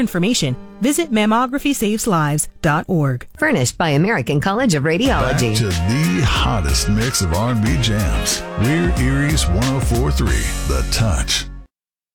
information, visit mammographysaveslives.org. Furnished by American College of Radiology. Back to the hottest mix of R&B jams. We're Erie's 104.3, The Touch.